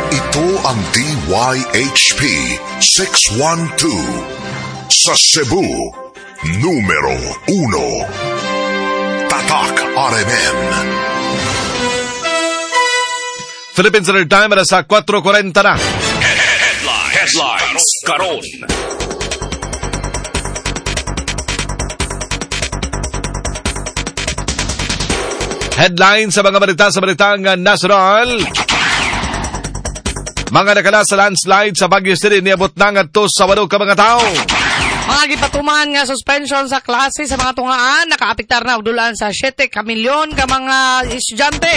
Ito ang DYHP 612 sa Cebu, numero 1. Tatak RMN. Philippine Standard Time para sa 4:40 na. Headlines karon. Headline sa mga balitang national. Mga nakala sa landslide sa Baguio City niabot na ngadto sa 8 ka mga tao. Mga gipatuman nga suspension sa klase sa mga tungaan nakaapektar na og dulan sa 7 ka milyon ka mga estudyante.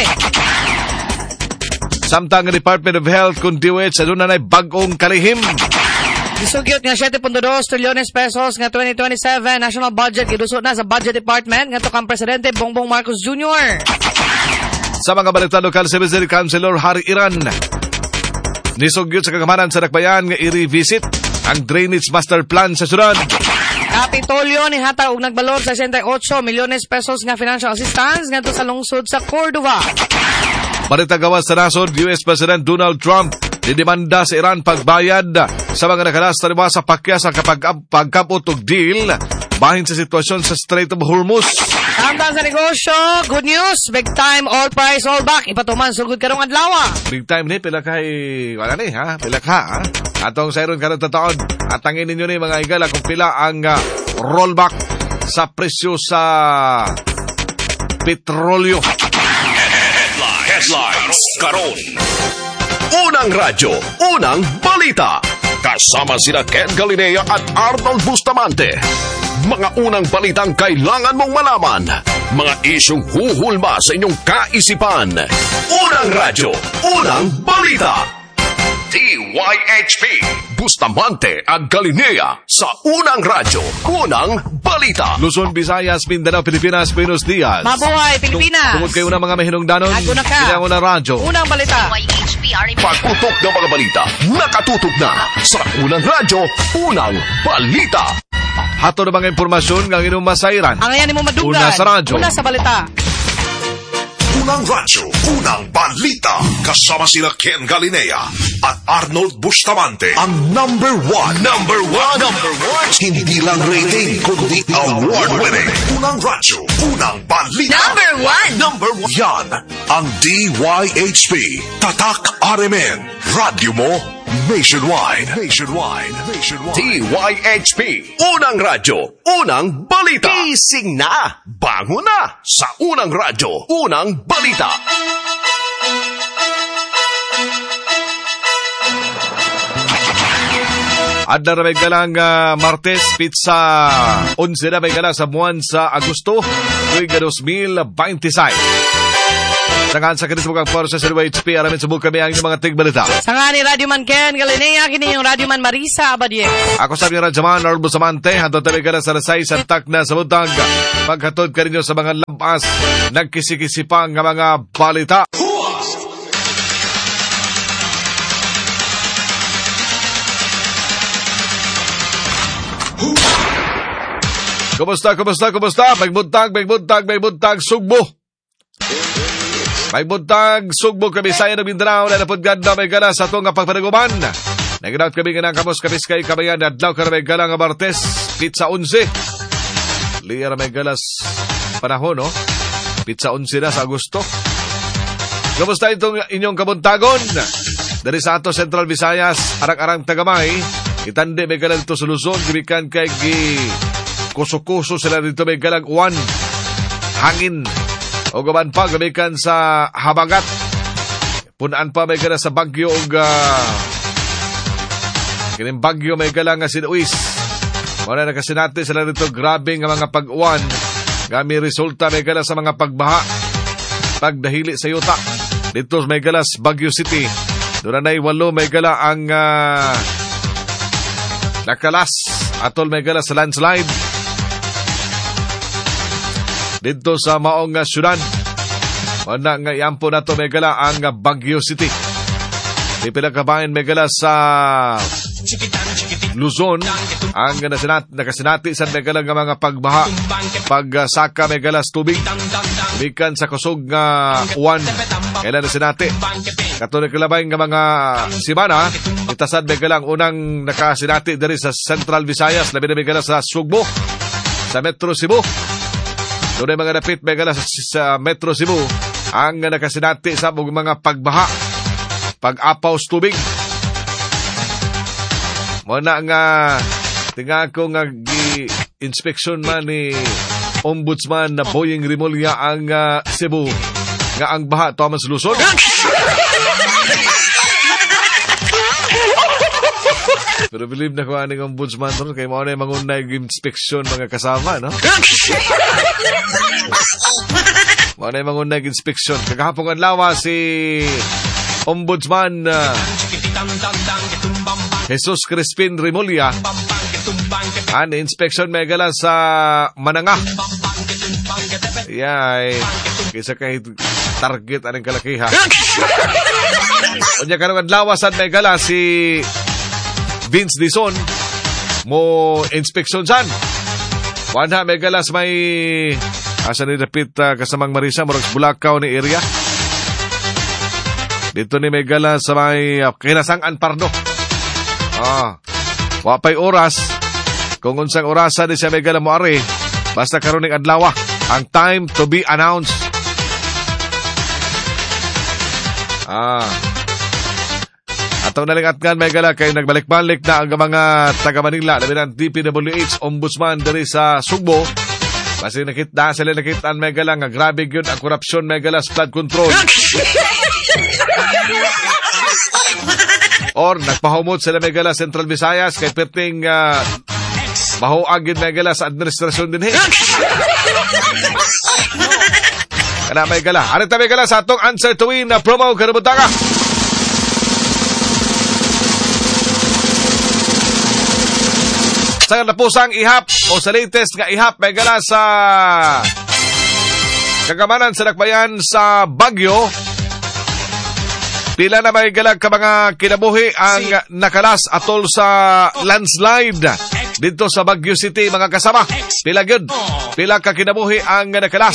Samtang ang Department of Health kung DOH aduna nay bag-ong kalihim. Gisugyot nga 7.2 trilyones pesos nga 2027 national budget gidusot na sa Budget Department ngadto kang Presidente Bongbong Marcos Jr. Sa mga balita lokal, si Vice Councilor Harry Iran nisugyot sa kagamanan sa Dakbayan nga i-revisit ang drainage master plan sa syudad. Kapitolyo ni hatag og nagbalor sa 68 milyones pesos nga financial assistance ngadto sa lungsod sa Cordova. Balita gawas sa nasod, US President Donald Trump didemanda sa Iran pagbayad sa mga nakalas na sa pakyas ang pagkapot og deal bahin sa sitwasyon sa Strait of Hormuz. Samtang sa negosyo, good news, big time all price all back. Ipatuman sugod karong adlaw. Big time ni pila kay wala ni ha, pila ka ha. Atong sayron karong tataon. Atangin ninyo ni mga igala kung pila ang rollback sa presyo sa petrolyo. Headlines karon. Unang radyo, unang balita. Kasama sina Ken Galinea at Arnold Bustamante. Mga unang balitang kailangan mong malaman. Mga isyong huhulma sa inyong kaisipan. Unang radyo, unang balita. DYHP Bustamante at Galinea sa unang radyo, unang balita. Luzon, Visayas, Mindanao, Pilipinas, Buenos Dias. Mabuhay, Pilipinas. Tungkol kayo na mga mahinungdanon. Aguna ka. Unang radyo. Unang balita. Pagtutok ng mga balita, nakatutok na sa unang radyo, unang balita. Hato na mga impormasyon ng inyong masairan. Ang yan mo madugan. Una sa radyo. Una sa balita. Unang radyo, unang balita. Kasama sila Ken Galinea at Arnold Bustamante. Ang number one. Hindi lang rating, kundi award-winning. Unang radyo, unang balita. Number one. Yan ang DYHP. Tatak RMN. Radyo mo nationwide. DYHP unang radyo, unang balita. Gising na, bangon na sa unang radyo, unang balita. Adda na may galang Martes, pizza 11 na may galang sa buwan sa Agosto, tuwing 2026. Sangan sa kinis mukang forsa sa DYHP, aramin subok kami ang inyong mga tigbalita. Sangan ni Radio Man Ken Galinea, kini yung Radio Man Marisa Abadie. Ako sabi yung Radyaman, Arnold Bustamante, hatod tabi ka na sa rasay sa tak na sa butang. Paghatod ka rin sa mga lampas, nagkisi-kisipang mga balita. Kumusta? May buntag, Sugbo. May buntag, Sugbo, Kabisaya na Mindanao, na napudgad na may gala sa itong pagpanaguman. Nag-route kami nga ng Kamus kay Kabayan, adlaw ka na may gala nga Martes, pizza 11. Liya na may galas panahon, no? Pizza 11 na sa Agosto. Kumusta itong inyong kabuntagon? Dari sa ato Central Visayas, arang-arang tagamay, itande may gala dito sa Luzon, gibikan kay kuso-kuso sila dito may galang uwan, hangin, o gaban pa, gamikan sa habagat. Punaan pa may gala sa Bagyo o kining Bagyo may gala nga sinuis. Wala na kasi natin sila dito grabe nga mga pag-uwan. Gami resulta may gala sa mga pagbaha, pagdahili sa yuta. Dito may gala sa Baguio City. Doon na 8 may gala ang nakalas. Atol may gala sa landslide. Dito sa maong syudad, wala nga iampo na to may gala ang Baguio City. Di pinakabayan may gala sa Luzon, ang nakasinati sa may gala nga mga pagbaha, pagsaka may gala sa tubig. Bikan sa kusog nga uwan. Kailan na sinati. Katuloy kalabay nga mga simana, itasad may galang unang nakasinati dari sa Central Visayas, labi na may galang sa Sugbo, sa Metro Cebu. Doon ay mga napit may galang sa Metro Cebu, ang nakasinati sa mga pagbaha, pag-apaw sa tubig. Muna nga, tinga ko nga inspeksyon man ni Ombudsman na Boying Rimulya ang Cebu nga ang baha Thomas Luzon. Pero believe na ko aning Ombudsman ron kay mao na mangunay inspeksyon mga kasama, no? Mao na mangunay inspeksyon. Kagahapon ang lawa si Ombudsman Jesus Crispin Rimulya an inspection may gala sa Mananga. Yay, kisa kay target anong kalakiha. Unya karong adlaw sad may gala si Vince Dizon mo inspection san. Wala may galas may asa ni dapit kasamang Marisa murag Bulacau ni area. Dito ni may galas sa may Kinasangan Pardo. Wapay oras. Kung unsang orasa di siya may gala mo ari, basta karon ning adlaw ang time to be announced. Atong nalingatgan may gala kay nagbalik-balik na ang mga taga Manila, labi ng DPWH Ombudsman diri sa Sugbo. Kasi nakita sila nakitaan may gala nga grabe gyud ang korupsyon may gala sa flood control. Or nagpahumot sila may gala Central Visayas kay perting mahuagid may gala sa administrasyon din. Kana may gala. Ano may gala sa atong answer to win na promo kanabutanga. Sa napusang ihap o sa latest nga ihap may gala sa kagamanan sa Dakbayan sa Baguio. Pila na may galag ka mga kinabuhi ang nakalas atol sa landslide dito sa Baguio City mga kasama. Pila gyud, pila ka kinabuhi ang nakalas.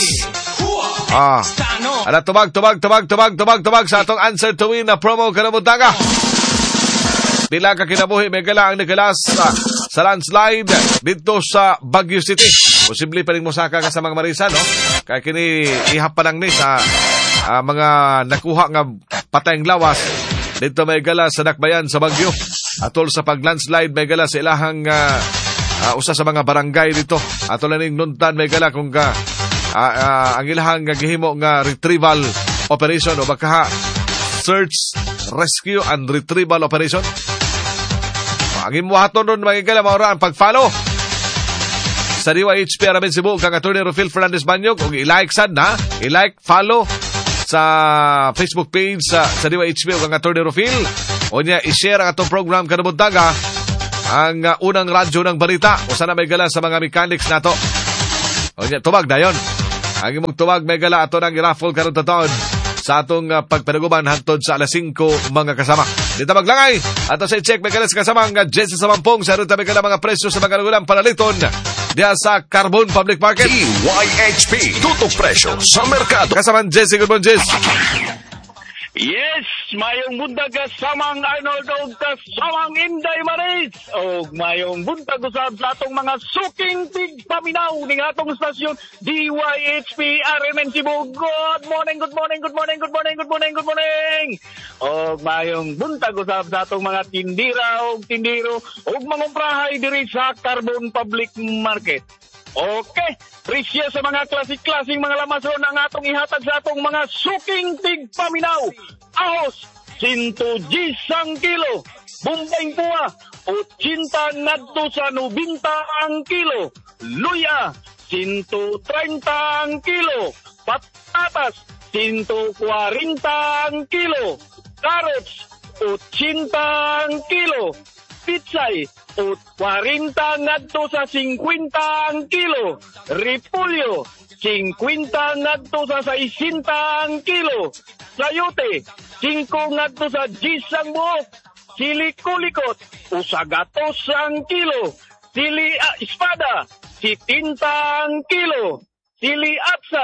Ala tubag sa atong answer to win na promo kanabutaga. Pila ka kinabuhi may gala ang nakalas sa landslide dito sa Baguio City. Posible pa rin mosaka ka sa mga Marisa, no? Kaya kini ihap pa lang ni sa mga nakuha nga patayang lawas dito may gala sa Dakbayan sa Baguio. Atol sa pag-landslide may gala sa ilahang usa sa mga barangay dito. Atol na ning nuntan may gala kung ang ilahang gihimo nga retrieval operation o baka search, rescue and retrieval operation. Ang imuhaton nun mga gala maura ang pag-follow sa DYHP Aramen Cebu kang Atty. Rufil Fernandez Banyog kung i-like sad na, i-like, follow sa Facebook page sa DYHP o kang Atty. Rufil o niya i-share ang atong program kanabuntaga ang unang radyo ng balita o sana may gala sa mga mechanics nato o niya tubag na yun ang imong tubag may gala ato ng i-raffle karon taon sa atong pagpanaguban hantod sa alas 5 mga kasama. Dito maglangay ato sa i-check may gala sa kasama ang Jesse sa Mampong sa rin tabi gala mga presyo sa mga nagulang panaliton diya sa Carbon Public Market. DYHP, tutok presyo sa merkado. Kasamang Jesse, good morning, Jesse. Yes, mayong buntag kasamang Arnold o kasamang Inday Maris. O mayong buntag usab sa atong mga suking tigpaminaw ning atong stasyon DYHP RMN Cebu. Good morning. O mayong buntag usab sa atong mga tindira o tindiro o mga prahay diri sa Carbon Public Market. Okay, presyo sa mga klasik-klasing mga lamasron ang atong ihatag sa atong mga suking tigpaminaw. Ahos, 110 kilo. Bumbay puwa, 80 ngadto sa 90 ang kilo. Luya, 130 ang kilo. Patatas, 140 ang kilo. Carrots, 80 ang kilo. Pitsay, 40 ngadto sa 50 ang kilo. Repolyo, 50 ngadto sa 60 ang kilo. Sayote, 5 ngadto sa 10 ang buok. Sili kulikot, usagatos ang kilo. Sili espada, 70 ang kilo. Sili atsal,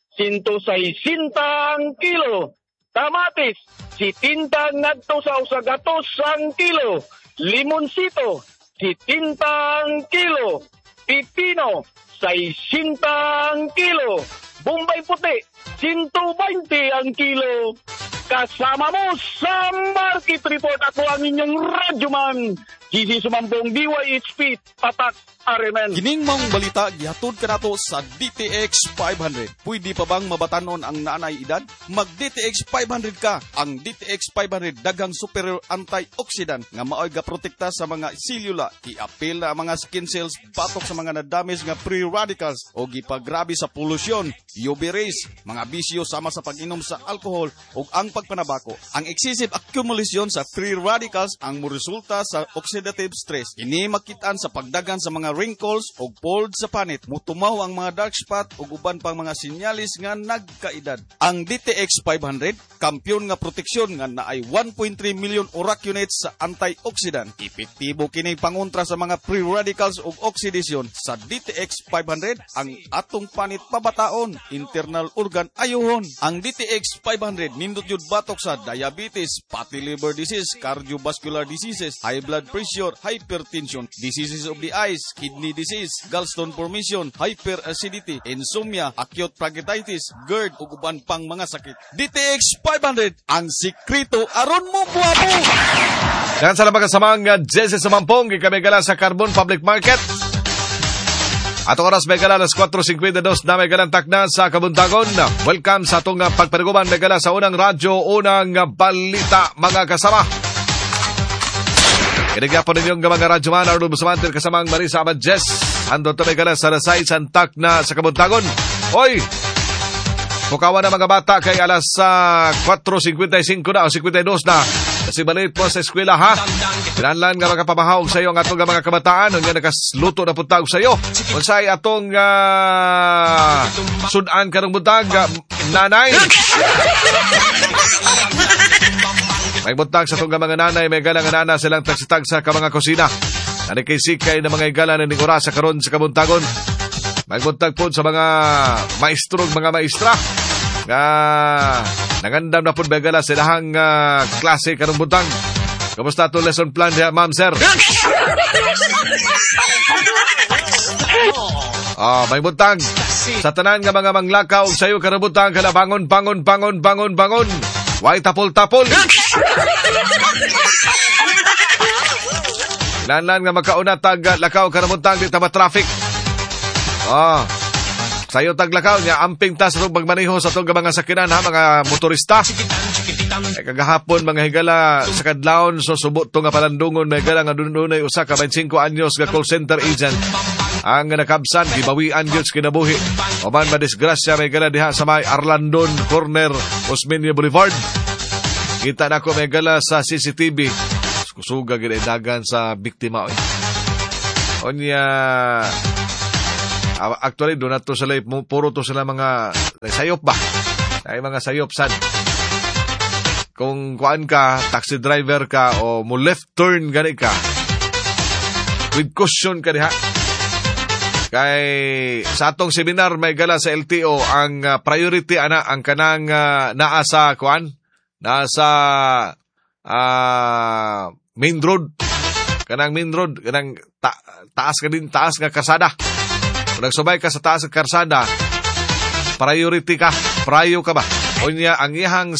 160 ang kilo. Kamatis, 70 ngadto sa 200 ang kilo. Limonsito, 70 ang kilo. Pipino, 60 ang kilo. Bombay puti, 120 ang kilo. Kasama mo sa Market Report. Ako ang inyong radyoman, GC Sumampong DYHP Tatak Arimen. Kining mong balita gihatod kanato sa DTX 500. Pwede pa bang mabatanon ang naanay edad? Mag DTX 500 ka. Ang DTX 500 daghang superior antioxidant nga maoy ga protekta sa mga selula, i-apil na mga skin cells, batok sa mga na-damage nga free radicals o gipagrabe sa polusyon, UV rays, mga bisyo sama sa pag-inom sa alcohol o ang pagpanabako. Ang excessive accumulation sa free radicals ang moresulta sa oxidative stress. Ini makitaan sa pagdagan sa mga wrinkles o fold sa panit, mutumaw ang mga dark spot o uban pang mga sinyalis nga nagkaedad. Ang DTX 500, kampyon nga proteksyon nga naay 1.3 million ORAC units sa antioxidant. Epektibo kini pangontra sa mga free radicals o oxidation. Sa DTX 500, ang atong panit pabataon, internal organ ayuhon. Ang DTX 500 nindot yun batok sa diabetes, fatty liver disease, cardiovascular diseases, high blood pressure, hypertension, diseases of the eyes, kidney disease, gallstone formation, hyperacidity, insomnia, acute pancreatitis, GERD, ug uban pang mga sakit. DTX 500, ang sikreto aron mo buhapo. Yan sa napakasamang Jesse Sumampong, ikamigala sa Carbon Public Market. Atong oras may gala alas 4:52 na may galang takna sa Kabuntagon. Welcome sa atong pagpanuguman may gala sa unang radyo, unang balita mga kasama. Kinagyapo ninyong mga radyo man, Arnold Bustamante, kasamang Marisa Abad Jess. Andon to may gala sa Rasay, Santak na sa Kabuntagon. Hoy! Pukawan na mga bata kay alas 4:55 na o 52 na. Kasi balik po sa eskwela ha. Pinanlan nga makapamahawag sa iyo ang atong mga kabataan. Ang nga nakasluto na puntag sa iyo. Kung sa'y atong sudan karong buntag, nanay. May buntag sa itong mga nanay, may galang nana silang tagsitag sa mga kusina. Nanikay-sikay na mga igala na ning oras sa karon sa kabuntagon. May buntag po sa mga maestro, mga maestra. Nagandam na po bagala sa lahang klase karong buntag. Kamusta ito lesson plan diya, ma'am, sir? May buntag. Sa tanan nga mga manglakaw sa iyo karong buntag, kala bangon. Why tapol-tapol? Lanlan nga makauna tag lakaw karong buntag, di tama traffic. Sayo taglakaw niya, amping tas itong magmaniho sa itong mga sakinan ha, mga motorista. Kagahapon mga higala sa kadlaon, so subot to nga palandungon, mga higala nga dununay usa ka 25 anyos nga call center agent. Ang nakabsan, gibawian yun kinabuhi. O man madisgrasya, mga higala diha sa may Arlandon, corner, Osmeña Boulevard. Kita na ko mga higala sa CCTV. Kusuga ginaidagan sa biktima. Onya... Actually, doon na to sila, puro to sila mga sayop ba? Ay mga sayop, sad. Kung kuan ka, taxi driver ka, o mo left turn gani ka, with caution ka diha. Kay sa atong seminar, may gala sa LTO, ang priority, ang kanang naasa kuan, nasa main road. Kanang main road, kanang taas nga karsada. Kung nagsubay ka sa taas ng karsada, priority ka, prayo ka ba? O niya, ang ihang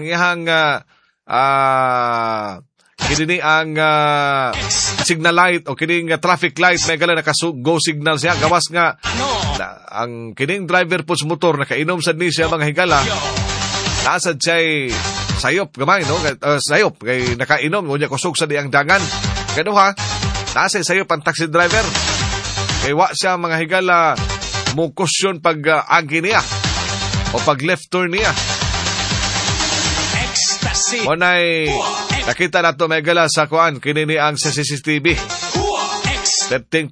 kini ang signal light o kining traffic light, may gala naka-go signal siya. Gawas nga, ang kining driver po sa motor, nakainom sa ni siya mga higala, nasad siya'y sayop, gamay, no? Sayop, kay nakainom, o niya kusog sa diyang dangan. Gano ha, nasa'y sayop ang taxi driver. Kaya wa siya mga higala mo kusyon pag agi niya o pag left turn niya. O na'y nakita na ito mga higala sa kuan, kinini ang sa CCTV. Tetting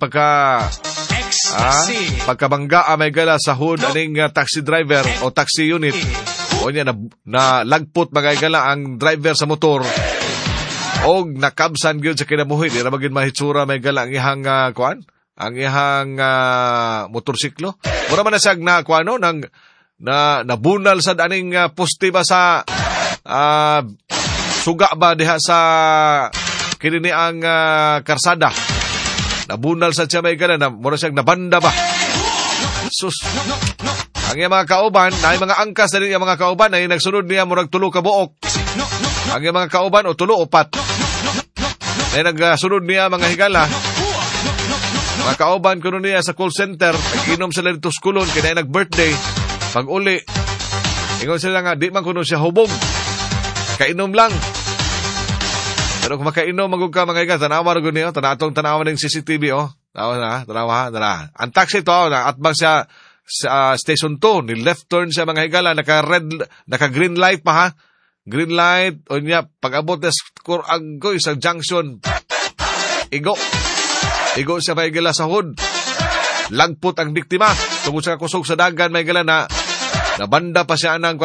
pagkabangga mga higala sa hood aning taxi driver o taxi unit. O niya na lagpot mga higala ang driver sa motor o nakabsan yun sa kinabuhi. Di na maging mahitsura mga higala ang ihang kuan. Ang ihang motorsiklo. Mura man na siya na kuano, nang na nabunal sa daning poste ba sa suga ba diha sa kinini ang karsada. Nabunal sa siya may gana na mura siyang nabanda ba. Sus. Ang iyang mga kauban, na mga angkas na rin yung mga kauban ay nagsunod niya murag tulo ka buok. Ang iyang mga kauban o tulo upat. Ay nagsunod niya mga higala. Mga kauban kuno niya sa call center, nag-inom sila dito sa kulon, kaya nag-birthday. Pag uli, ingon sila nga, di man kuno siya hubog. Kainom lang. Pero kung makainom, magug ka mga higala, tanawa rin niyo, tanawa ng CCTV, oh. Tanawa. Ang taxi to, atbang siya sa station 2, ni left turn siya mga higala, naka-green light pa ha. Green light, o niya, pag-abot na agoy sa junction, Igo siya may gala sa hood. Lagpot ang biktima. Tungkol sa kusog sa dagan may gala na nabanda pa siya anang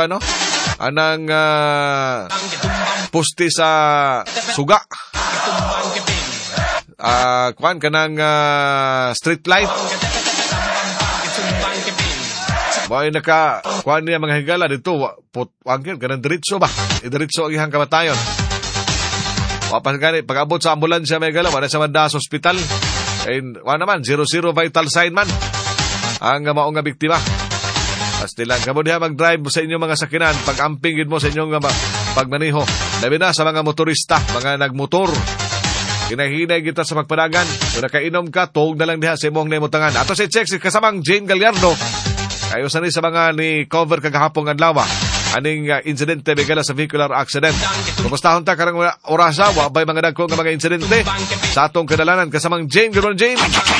poste sa suga. Kanang street light. Boy kuan niya mga higala dito angkin kanang diretso ba? Diretso ang ihang kamatayon. Wapas gani, pag-abot sa ambulansya may gala, wala sa manda sa hospital. Wala naman, 00 vital sign man. Ang maong nga biktima. Pastilan, kamo diha mag-drive sa inyong mga sakinan, pag-ampingin mo sa inyong pagmaniho. Labi na sa mga motorista, mga nagmotor. Kinahinay kita sa magpadagan. Kung nakainom ka, tuog na lang diha sa imong naimutangan. Ato si Chex, kasamang Jane Gallardo. Kayo sanay sa mga ni cover kagahapong adlaw. Aning insidente bigala sa vehicular accident. Kumustahon ta karang orasa, wabay mga dagko nga mga insidente sa atong kadalanan kasamang Jane. Good morning, Jane.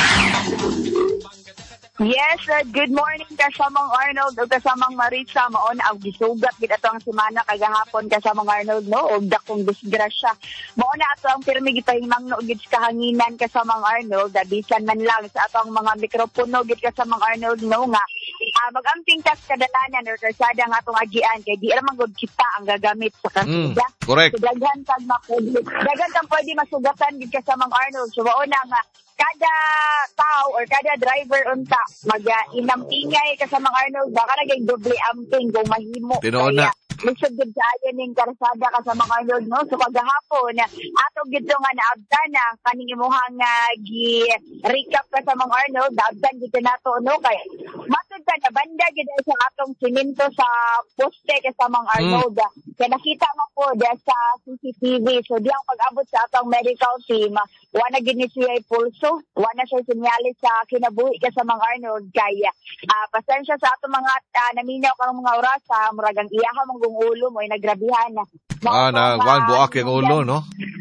Yes, good morning kasamang Arnold o kasamang Maritza. Maon ang gisugat gid ato ang semana kagahapon kasamang Arnold no og dakong disgrasya. Maon na ato ang pirmi gipahimang no gid kahanginan kasamang Arnold, bisan man lang sa atong mga mikropono gid kasamang Arnold no nga magamping tas kadalanan or karsada nga atong agian kay di ra man gud kita ang gagamit sa karsada. Correct. So, daghan kang pwede masugatan gid kasamang Arnold. So maon na nga kada tao or kada driver unta mag-inampingay kasamang Arnold baka naging doble amping kung mahimo. Tinoon na. Lisod gid kaayo ning karsada kasamang Arnold no. So kagahapon ato gid nga naabtan na kaning imuhang gi-recap kasamang Arnold, naabtan gid nato no kay matud ka na banda gid sa atong simento sa poste kasamang Arnold. Kaya nakita mo po sa CCTV. So di ang pag-abot sa atong medical team, wala gid ni siya pulso, wala siya sinyalis sa kinabuhi kasamang Arnold. Kaya pasensya sa atong mga naminaw kang mga orasa, muragang iyaha mong ulo mo ay nagrabihan na. Buak yung ulo, no?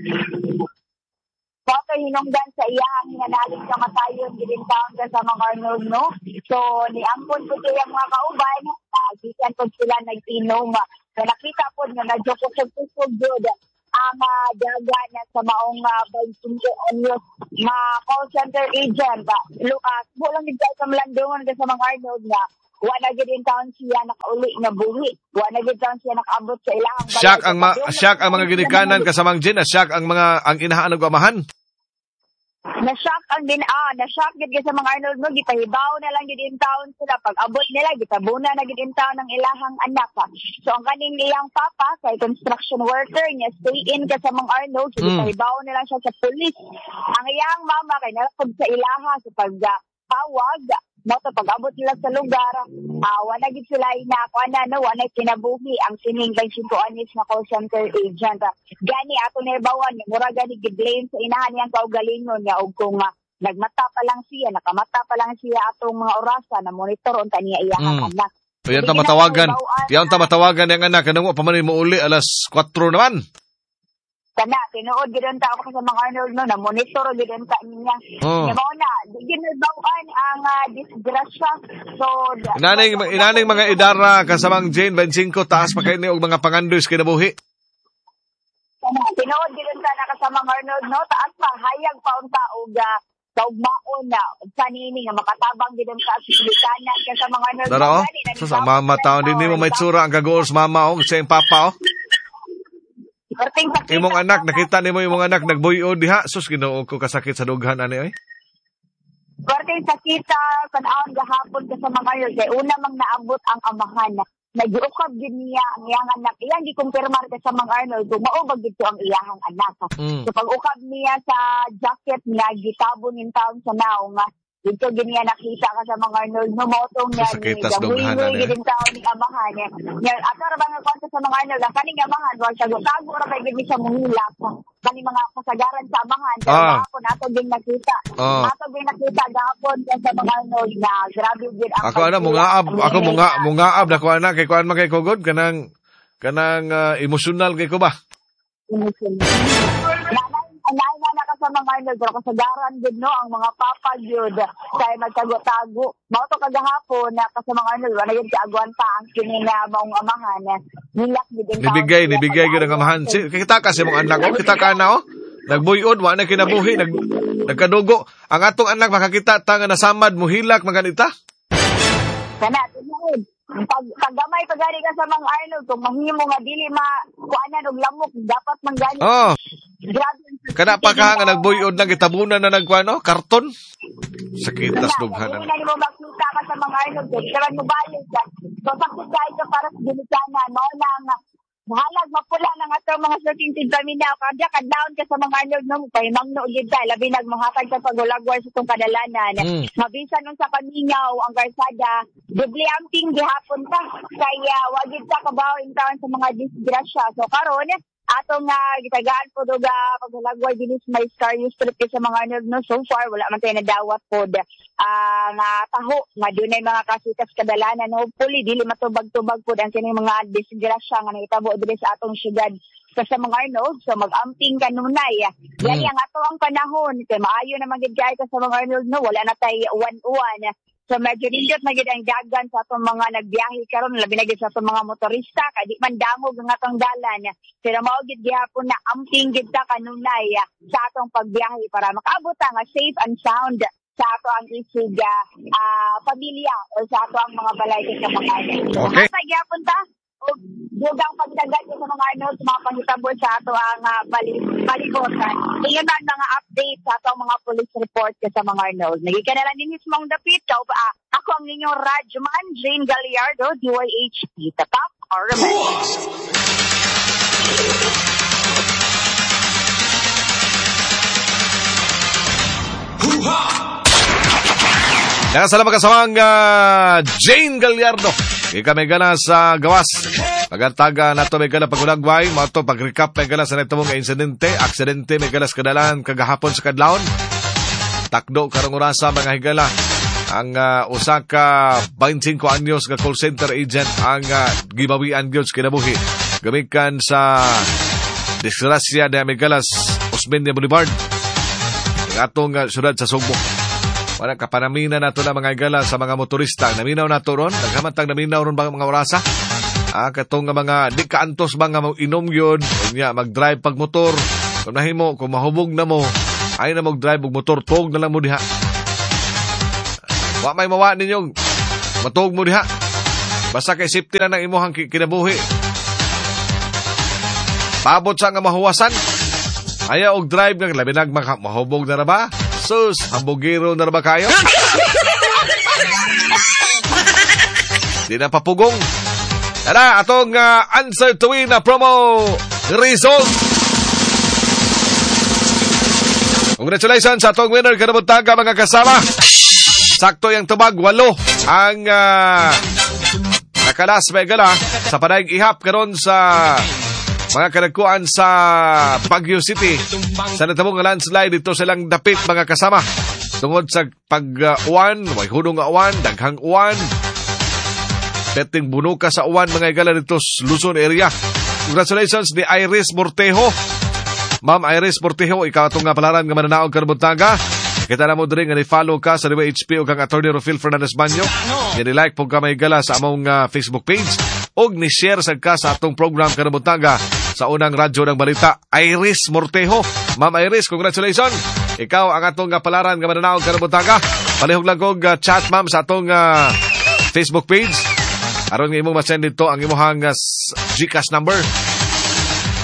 Baka hinungdan sa iyang hinanalig sa matayon gilin taon ka sa mga Arnold, no? So, niampon po yung mga kauban, gikan po sila nag-inom. So, nakita po nga na-jokosog-kusog yun ang daga na sa maong 25 anyos na call center agent. Bulang din tayo sa Malandungan ka sa mga Arnold na wala gid taon siya nakauli na buhi. Wala gid taon siya nakaabot sa ilang Shock ang mga ginikanan kasamang Jin, shock ang inahaan ng amahan. Na-shock gid sa mga Arnold no, gipahibaw na lang gid taon sila pag abot nila gitabuna na gid taon ng ilahang anak. So ang kaning iyang papa kay construction worker niya stay in ka sa mga Arnold, gipahibaw na lang siya sa police. Ang iyang mama kay nalakod sa ilaha sa pagtawag. No, pag-abot nila sa lugar, wala gid sila wala kinabuhi ang sining 25 anyos na call center agent. Gani ato naibawan, mura gani gid-blame sa inahan niyang kaugalingon niya og kung nakamata pa lang siya atong mga orasa na monitor unta niya iyang anak. Yan ta matawagan yang anak kanang pa man mo uli alas 4 naman. Kana tinuod gid ta ako sa mga Arnold no na monitor gid ta niya. Mao na ginadawaan ang disgrasya. So inaning mga idara kasamang Jane 25 taas pa kay ni og mga pangandoy kinabuhi. Kana tinuod gid ta na kasamang Arnold no taas pa hayag pa unta og kaugmaon na kanini nga makatabang gid ta sa silikanan sa mga Arnold. Dara sus mama taon din mo may tsura ang gagols mama sa papa Imong anak, nakita nimo imong anak nagbuyo diha. Sus, Ginoo ko kasakit sa dughan ani oy. Parte sa kita, kanaan gahapon ka sa mga yun, kaya una mang naabot ang amahan. Nag-uukab din niya ang iyang anak. Iyang gikumpirmar ka sa mga Arnold, kung maubag dito ang iyang anak. So pag-ukab niya sa jacket niya, gitabon yung taon sa naong, dito giniya nakita ka sa mga Arnold, numotong niya ni Gawiwi, gidin taon ni amahan. Ato ra ba nga konta sa mga Arnold, ang kaning amahan, wag tago ra kay gini siya muhilak. Kani mga kasagaran sa amahan, kaya ako nato din nakita. Ato din nakita gahapon sa mga Arnold na grabe gid ang mungaab na kuan na kay kuan man kay kugod kanang emosyonal kay ko ba? Anay na ka sa mga Arnold, pero kasagaran gid no ang mga papa gyud kay magtago-tago. Mao to kagahapon na ka sa mga Arnold, wala gyud kaagwanta ang kini nga maong amahan. Nilak gid ang nibigay gyud ang amahan. Kita kasi mong anak ko, kita ka na nagbuyod, wa na kinabuhi, nagkadugo. Ang atong anak makakita ta nga nasamad muhilak maganita. Kana tinuod. Pag-gamay pagani ka sa mga Arnold, kung mahimo nga dili kuanan og lamok, dapat manggani. Grabe. Kada pa ka nga nagbuyod na gitabunan na nagkuano, karton. Sakitas dughanan. Hindi mo makita ka sa mga Arnold, pero mo balik ka. So sakit ka para sa ginisana, mao na Bahalag, mapula lang ato mga shooting team kami na. Kadya, kadlaon ka sa mga Arnold no, kay mangno gid ka. Labi nagmahatag ka pagulagwar sa itong kadalanan. Mabisa nun sa kamingaw, ang garsada, dubli amping gihapon ka. Kaya, wagid ka kabaw in town sa mga disgrasya. So, karon atong gitagaan po doga pagulagwar dinis may scar use trip sa mga Arnold no. So far, wala man tayo nadawat po nga taho nga dunay mga kasitas kadalanan. Hopefully dili matubag-tubag po ang kining mga disgrasya nga nahitabo diri sa atong syudad sa mga Arnold. So mag-amping kanunay yan ang ato ang panahon kay maayo na magigay ka sa mga Arnold no, wala na tay uwan-uwan. So medyo nindot na gid ang dagan sa atong mga nagbiyahe karon, labi na gid sa atong mga motorista kay di man dangog ang atong dalan. Pero mao gid gihapon na amping gid ta kanunay sa atong pagbiyahe para makaabot nga safe and sound sa ato ang isig pamilya o sa ato ang mga balay sa mga okay. Sa gihapon ta dugang pagdagat sa mga Arnold, mga panghitabo sa ato ang balibotan. Iyon ang mga update sa ato ang mga police report sa mga Arnold. Nagikanalan din mismong dapit. Ako ang inyong Radyoman, Jane Galliardo, DYHP, Tatak RMN. Salamat kasamang Jane Galliardo. Kami gana sa gawas. Pagantaga na ito may gana pagulagway. Mato pag-recap may gana sa neto mong insidente. Aksidente may gana sa kadalaan kagahapon sa kadlaon. Takdo karong orasa mga higala. Ang usaka 25 anyos nga call center agent ang gibawian gyud kinabuhi. Gamikan sa disgrasya na may galas Osmeña Boulevard. Ang atong syudad sa Sugbo. Walang kapanamina na ito na mga igala sa mga motorista. Naminaw na ito ron. Naghamantang naminaw ron mga orasa. Katong mga di kaantos ba nga inom yun. Mag-drive pag motor. Kung nahimo, kung mahubog na mo, ay na mag-drive og motor. Tog na lang mo diha. Wa may mawa ninyong matog mo diha. Basta kay safety na ng imuhang kinabuhi. Pabot sa nga mahuwasan. Ayaw og drive nga. Labi nag mahubog na na ba? Sus, hambugiro na ba kayo? Di na papugong. Tara, atong answer to win na promo result. Congratulations sa atong winner kanabutaga mga kasama. Sakto yung tubag, 8 ang nakalas may gala sa panayang ihap karon sa mga kanagkuan sa Baguio City. Sa natabong landslide dito silang dapit mga kasama. Tungod sa pag-uwan, may hunong uwan, daghang uwan. Peting bunuka sa uwan mga igala dito Luzon area. Congratulations ni Iris Mortejo. Ma'am Iris Mortejo, ikaw itong palaran nga mananaog karabuntaga. Kita na mo din nga ni-follow ka sa DYHP o kang Atty. Rufil Fernandez Banyo. Yan-like po ka may gala sa among Facebook page. O ni-share sa ka sa atong program karabuntaga sa unang radyo ng balita, Iris Mortejo. Ma'am Iris, congratulations. Ikaw ang atong palaran nga mananaog karabuntaga. Palihog lang kong chat ma'am sa atong Facebook page. Aron nga imong masend dito ang imong GCash number.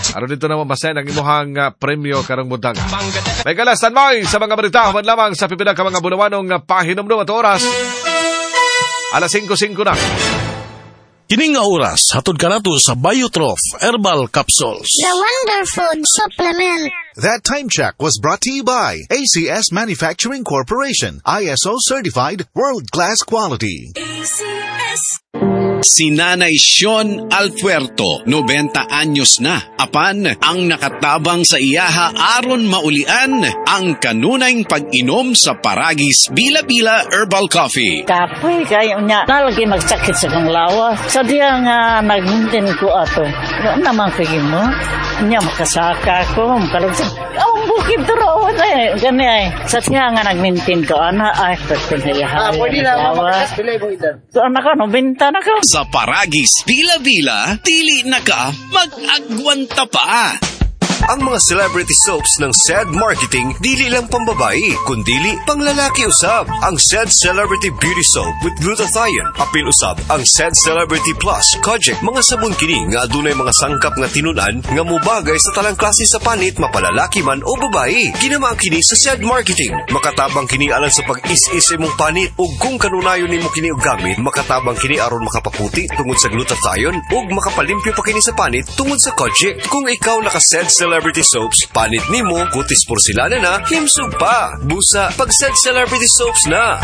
Aron dito naman basen ang imuhang premyo karong buntag. May kalas tanmoy sa mga balita human lamang sa pipila ka mga bunawanong pahinomdom at oras. Alas 5:05 na. Kining nga oras, hatod ka nato sa Biotrof Herbal Capsules. The Wonder Food Supplement. That time check was brought to you by ACS Manufacturing Corporation, ISO certified, world-class quality. ACS. Si Nanay Sean Alpuerto, 90 anyos na. Apan, ang nakatabang sa iyaha aron maulian ang kanunayng pag-inom sa Paragis Bila-Bila Herbal Coffee. Kapoy kayo niya. Nalagi magsakit sa kang lawa. Sa diya nga nag-maintain ko ato. Ano naman kayo mo? Niya makasaka ko. Makalagsa. Ang bukid turo na eh. Gani ay. Sa diya nga nag-maintain ko. Ana ay pwede na iyaha. Pwede na makakas pilay mo idan. So anak ko, binta na ko. Sa Paragis Bila-Bila, dili na ka mag-agwanta pa. Ang mga celebrity soaps ng SED Marketing dili lang pambabae, kundili panglalaki usab. Ang SED Celebrity Beauty Soap with glutathione, apil usab ang SED Celebrity Plus Kojic. Mga sabon kini nga adunay mga sangkap nga tinunan nga mubagay sa talang klase sa panit, mapalalaki man o babae. Ginama kini sa SED Marketing. Makatabang kini alang sa pag-is-is imong panit, ug kung kanunayon nimo kini og gamit, makatabang kini aron makapaputi tungod sa glutathione ug makapalimpyo pa kini sa panit tungod sa Kojic. Kung ikaw naka-SED Celebrity Soaps, panit nimo, kutis porselana na, himsog pa. Busa, pag-SED Celebrity Soaps na.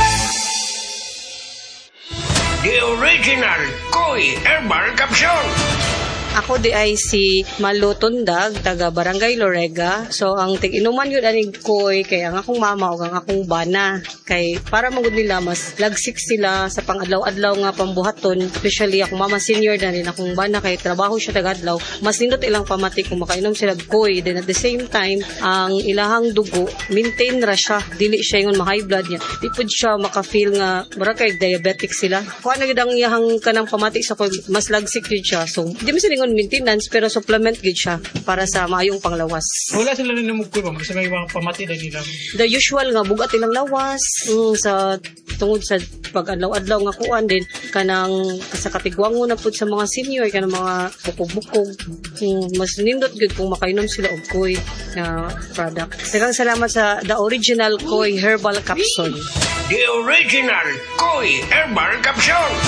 The original Koi Herbal Capsule. Ako di ay si Malu Tundag, taga Barangay Lorega. So, ang tig-inuman yun aning koy, kay ang akong mama o ang akong bana. Kay para magud nila, mas lagsik sila sa pang-adlaw-adlaw nga pambuhaton. Especially akong mama senior na rin, akong bana, kay trabaho siya taga-adlaw. Mas nindot ilang pamati kung makainom sila koy. Then at the same time, ang ilahang dugo, maintain ra siya. Dili siya yung ma-high blood niya. Di po siya maka-feel nga, bara kay diabetic sila. Kung ano ang iyahang kanang pamati sa koy, mas lagsik yun siya. So, di mo silingon maintenance pero supplement gid siya para sa maayong panglawas. Wala sila rin namugkoy ba? Kasi may mga pamati na nila. The usual nga bugat ilang lawas sa tungod sa pag-adlaw-adlaw nga kuan din kanang sa katigwango na pud sa mga senior kanang mga bukog-bukog. Mas nindot gid kung makainom sila og koy na product. Daghang salamat sa the original Koi Herbal Capsule. The original Koi Herbal Capsule.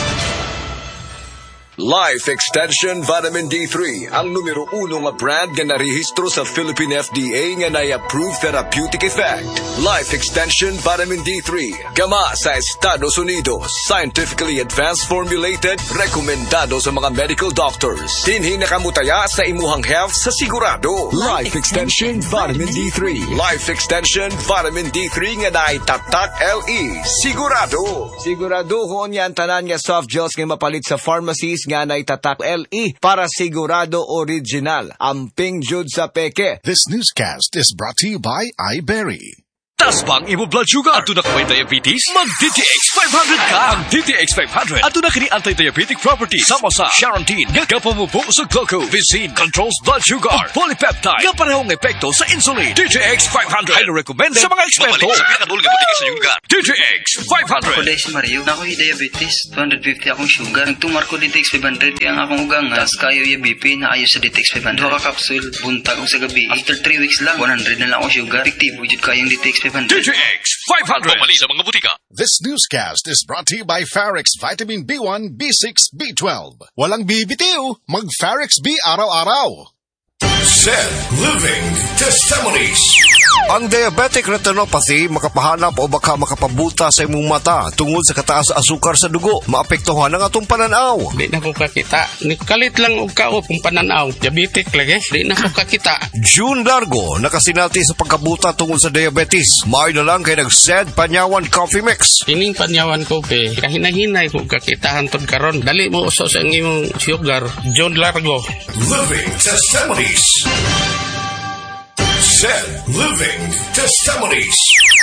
Life Extension Vitamin D3, ang numero 1 nga brand nga narehistro sa Philippine FDA nga na-approve therapeutic effect. Life Extension Vitamin D3, gama sa Estados Unidos, scientifically advanced formulated, rekomendado sa mga medical doctors. Dinhi nakamutaya sa imuhang health sa sigurado. Life Extension Vitamin D3. Life Extension Vitamin D3 nga naitatak LE. Sigurado. Sigurado ko niya ang tanan nga soft gels nga mapalit sa pharmacies nga naitatak LE para sigurado original. Amping jud sa peke. This newscast is brought to you by iBerry. Taas bang imo blood sugar? Ato na ka may diabetes? Mag-DTX 500 ka! Ang DTX 500 ato na kini anti-diabetic property sama sa Charantine, nga kapamubo sa glucose, Visine controls blood sugar, o polypeptide, nga parehong epekto sa insulin. DTX 500 ay na-recommended sa mga eksperto. Mabalik sa pinakadulga butika sa iyong lugar. DTX 500. Ako dahil si Mario, na ako'y diabetes. 250 akong sugar. Nagtumar ko DTX 500, ang akong ugang nga, kayo yung BP na ayo sa DTX 500. Dua ka kapsul, buntag sa gabi. After 3 weeks lang, 100 na lang akong sugar. Efektibo, jud kayong DTX 500. DTX 500. Pamali sa mga butika. This newscast is brought to you by Farix Vitamin B1, B6, B12. Walang bibitiw, mag-Farix B araw-araw. SED Living Testimonies. Ang diabetic retinopathy makapahanap o baka makapabuta sa imong mata tungod sa kataas asukar sa dugo. Maapektuhan ang atong pananaw. Di na ko kakita. Kalit lang og kao kung pananaw. Diabetic lagi. Di na ko kakita. June Largo nakasinati sa pagkabuta tungod sa diabetes. Maayo na lang kay nag-SED Panyawan Coffee Mix. Kining Panyawan Coffee, kahinahinay ko kakitahan tod karon. Dali mo uso sa imong sugar. June Largo. Living Testimonies. SED Living Testimonies.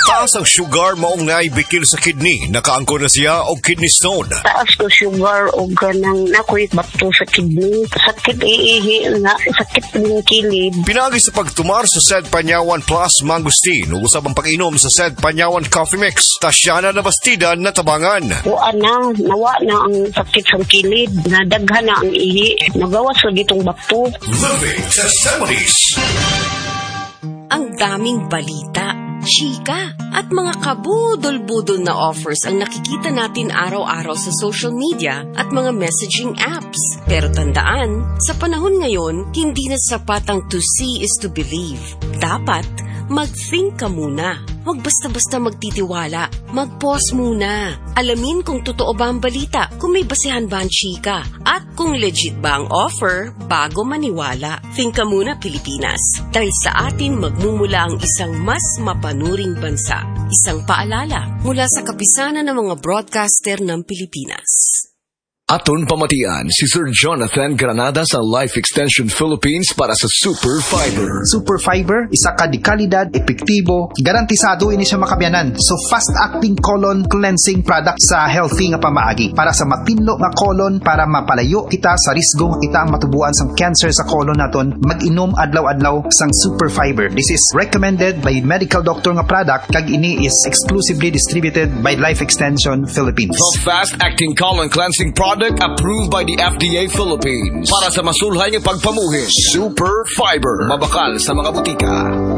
Taas ang sugar maong naibikil sa kidney. Nakaangko na siya o kidney stone. Taas ko sugar o ganang nakoy bato sa kidney. Sakit iihi nga, sakit ng kilid. Pinagi sa pagtumar sa Sed Panyawan Plus Mangustin. Usab ang pag-inom sa Sed Panyawan Coffee Mix. Tasyana na bastida na tabangan. Nawa na ang sakit sa kilid. Nadaghan na ang ihi. Nagawas ko ditong bato. Living Testimonies. Ang daming balita, chika, at mga kabudol-budol na offers ang nakikita natin araw-araw sa social media at mga messaging apps. Pero tandaan, sa panahon ngayon, hindi na sapat ang to see is to believe. Dapat mag-think ka muna. Huwag basta-basta magtitiwala. Mag-pause muna. Alamin kung totoo ba ang balita, kung may basehan ba ang chika, at kung legit ba ang offer bago maniwala. Think ka muna, Pilipinas. Dahil sa atin magmumula ang isang mas mapanuring bansa. Isang paalala mula sa kapisanan ng mga broadcaster ng Pilipinas. Aton pamatian si Sir Jonathan Granada sa Life Extension Philippines para sa Super Fiber. Super Fiber, isa ka di kalidad, epektibo, garantisado ini siya makabiyanan. So fast-acting colon cleansing product sa healthy nga pamaagi para sa matinlo nga colon para mapalayo kita sa risgo kita ang matubuan sang cancer sa colon naton. Mag-inom adlaw-adlaw sang Super Fiber. This is recommended by medical doctor nga product kag ini is exclusively distributed by Life Extension Philippines. The fast-acting colon cleansing product approved by the FDA Philippines para sa masulhay ng pagpamuhin. Super Fiber. Mabakal sa mga butika.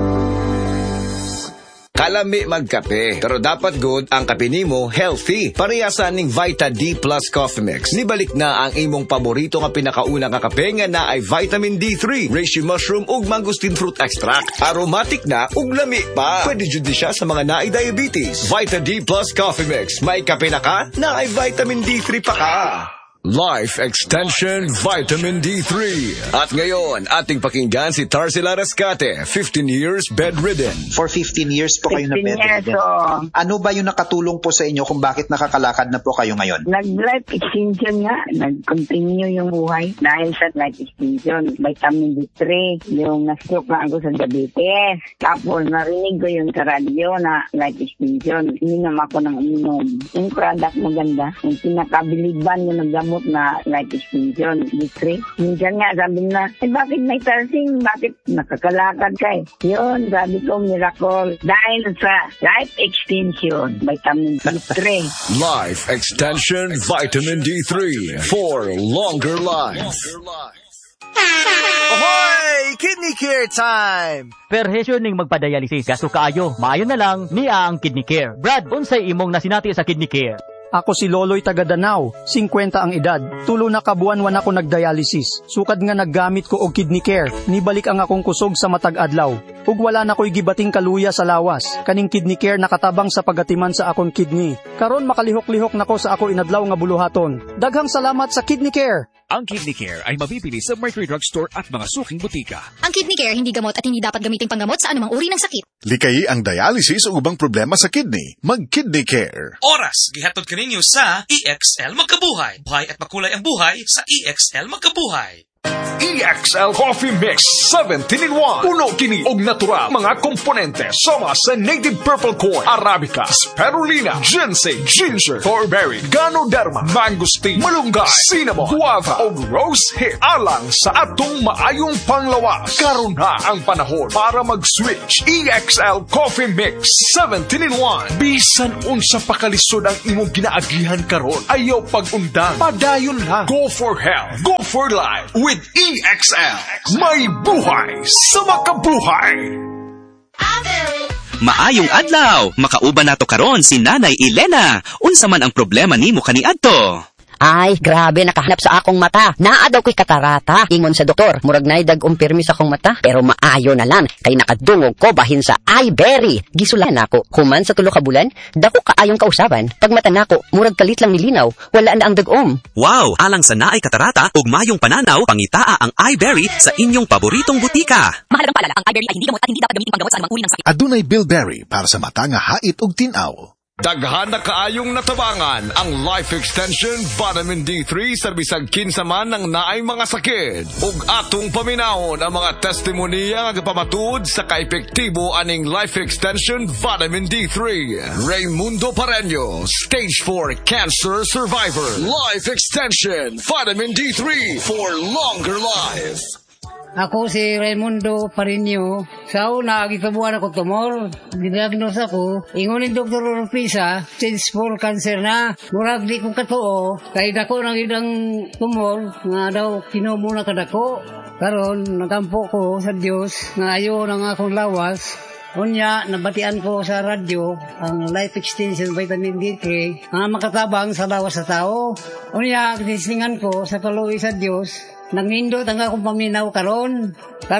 Kalami magkape, pero dapat good ang kape nimo healthy. Parehasan ning Vita D Plus Coffee Mix. Nibalik na ang imong paborito nga pinakauna nga kape nga na ay vitamin D3, reishi mushroom ug mangosteen fruit extract. Aromatic na ug lami pa. Pwede jud siya sa mga naay diabetes. Vita D Plus Coffee Mix. May kape na ka, na ay vitamin D3 pa ka. Life Extension Vitamin D3. At ngayon, ating pakinggan si Tarsila Rescate, 15 years bedridden. For 15 years po kayo na bedridden. Ano ba yung nakatulong po sa inyo kung bakit nakakalakad na po kayo ngayon? Nag-life extension nga. Nag-continue yung buhay dahil sa life extension. Vitamin D3, yung na-stroke na ako sa diabetes. Tapos narinig ko yung sa radyo na life extension. Ininom ako ng uminom. Yung product maganda. Yung pinakabiliban yung nagdamo na life extension, D3. Minsan nga, sabi na, bakit may tarsing? Bakit nakakalakad ka eh? Yun, sabi ko, miracle. Dahil sa life extension, vitamin D3. Life Extension Vitamin D3 for longer life. Ahoy! Kidney Care time! Perhesyo ning magpadialysis. Gasto kaayo. Maayo na lang, niya ang Kidney Care. Brad, unsay imong nasinati sa Kidney Care? Ako si Loloy taga Danau, 50 ang edad. Tulo na kabuan-wan ako nagdialysis. Sukad nga naggamit ko og Kidney Care. Nibalik ang akong kusog sa matag adlaw. Ug wala na ko'y gibating kaluya sa lawas. Kaning Kidney Care nakatabang sa pagatiman sa akong kidney. Karon makalihok-lihok nako sa ako inadlaw nga buluhaton. Daghang salamat sa Kidney Care. Ang Kidney Care ay mabibili sa Mercury Drugstore at mga suking butika. Ang Kidney Care hindi gamot at hindi dapat gamitin panggamot sa anumang uri ng sakit. Likayi ang dialysis o ubang problema sa kidney. Mag-Kidney Care. Oras, gihatod kaninyo sa EXL Magkabuhay. Buhay at makulay ang buhay sa EXL Magkabuhay. EXL Coffee Mix 17-in-1. Puno kini og natural mga komponente sama sa native purple corn, arabica, spirulina, ginseng, ginger, thornberry, ganoderma, mangosteen, malunggay, cinnamon, guava ug rose hip alang sa atong maayong panglawas. Karon na ang panahon para mag-switch. EXL Coffee Mix 17-in-1. Bisan unsa pa kalisod ang imong ginaagihan karon, ayaw pag-undang, padayon lang. Go for health, go for life with EXL. May buhay sa makabuhay. Maayong adlaw, makauban nato karon si Nanay Elena. Unsa man ang problema nimo kaniadto? Ay, grabe, nakahanap sa akong mata. Naa daw ko'y katarata. Ingon sa doktor, murag na dag-ong pirmi sa akong mata. Pero maayo na lang, kay nakadungog ko bahin sa iBerry. Gisulan ako. Human sa 3 ka bulan, dako kaayong kausaban. Pag mata nako, murag kalit lang nilinaw. Wala na ang dag-om. Wow, alang sa naay katarata ug mayong pananaw, pangitaa ang iBerry sa inyong paboritong butika. Mahalagang paalala, ang iBerry ay hindi gamot at hindi dapat gamitin panggamot sa anumang uri ng sakit. Adunay Bilberry para sa mata nga hait ug tinaw. Daghan na kaayong natabangan ang Life Extension Vitamin D3 sa bisag kinsa man ng naay mga sakit. Ug atong paminahon ang mga testimonya nga pamatud sa kaepektibo aning Life Extension Vitamin D3. Raymundo Pareño, Stage 4 Cancer Survivor. Life Extension Vitamin D3 for longer life. Ako si Raymundo Pareño. Sa una, gitabuan ako tumor. Didiagnose ako. Ingunin Dr. Orpisa, stage 4 cancer na. Murag di kong katuo. Kahit ako nang idang tumor, nga daw kinumo na kadako. Karon, nagampo ko sa Diyos, nga ayaw ng akong lawas. Unya, nabatian ko sa radyo ang Life Extension Vitamin D3 nga makatabang sa lawas sa tao. Unya, tisingan ko sa kaluwi sa Diyos. Nangindot ang akong paminaw karon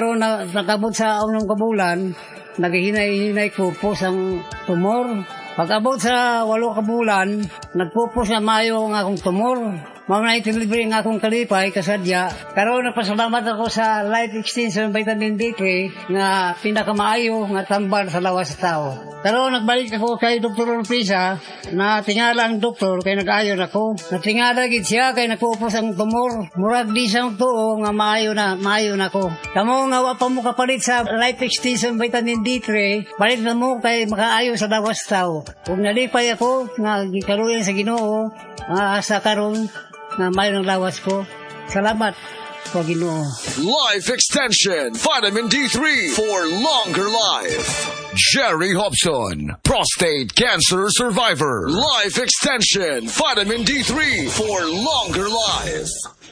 nakabot sa unang kabulan, naghihinay-hinay ko po ang tumor. Pag-abot sa 8 kabulan, nagpupos na mayo ang akong tumor. Mga naitilibre ang akong kalipay, kasadya. Karon nagpasalamat ako sa Life Extension Vitamin D3 nga pinakamaayo nga tambal sa lawas sa tao. Karon nagbalik ako kay Dr. Orpisa na tingala ang doktor kay nag-ayon ako. Natingala gid siya kay nagpupos ang tumor. Murag di siyang tuo nga maayo na ako. Kamo nga wa pa mo kapalit sa Life Extension Vitamin D3, palit na mo kay makaayo sa lawas sa tao. Kung nalipay ako nga gikaluyan sa Ginoo, asa karon na may ng lawas ko. Salamat po Ginoo. Life Extension Vitamin D3 for longer life. Jerry Hobson, prostate cancer survivor. Life Extension Vitamin D3 for longer life.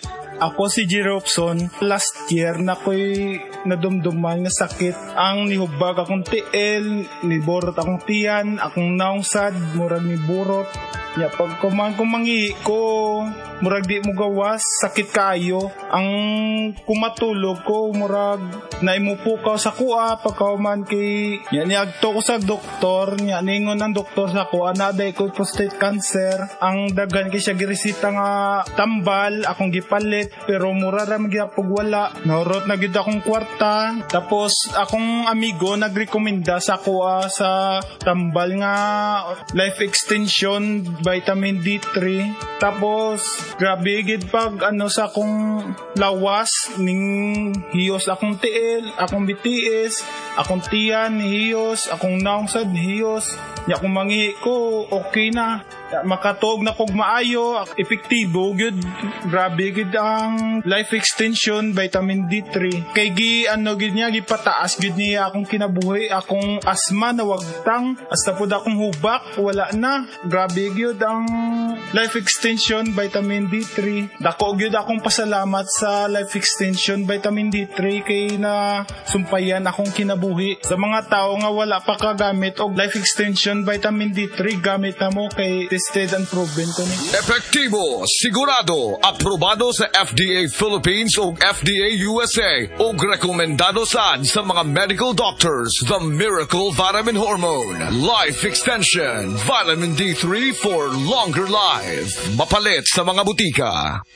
Ako si Jerry Hobson. Last year na ko'y nadumduman nga sakit. Ang nihubag akong tiil, niborot akong tiyan, akong naungsad, murag ni burot. Ya, pag kumangi ko, murag di mo gawas, sakit kayo. Ang kumatulog ko, murag naimupukaw sa kuha, pagkauman kay, niagto ko sa doktor, ningon ang doktor sa kuha, naday ko prostate cancer. Ang daghan kay siya giresita nga tambal, akong gipalit, pero mura ram gyapog wala. Naurot na gid akong kwarta. Tapos akong amigo nagrekomenda sa kuha sa tambal nga Life Extension Vitamin D3. Tapos grabe gid pag sa akong lawas ning hiyos akong tiil, akong BTS, akong tiyan hiyos, akong naungsad hiyos. Ya kung mangi ko okay na. Makatog na kog maayo, epektibo gyud. Grabe gid ang Life Extension Vitamin D3. Kay gid niya gipataas gid niya akong kinabuhi, akong asma na wagtang, hasta pud akong hubak wala na. Grabe gyud ang Life Extension Vitamin D3. Dako gyud akong pasalamat sa Life Extension Vitamin D3 kay na sumpayan akong kinabuhi. Sa mga tao nga wala pa kagamit og Life Extension Vitamin D3, gamit na mo kay tested and proven ko ni. Epektibo, sigurado, aprobado sa FDA Philippines ug FDA USA ug rekomendado sa mga medical doctors. The Miracle Vitamin Hormone, Life Extension Vitamin D3 for longer life. Mapalit sa mga butika.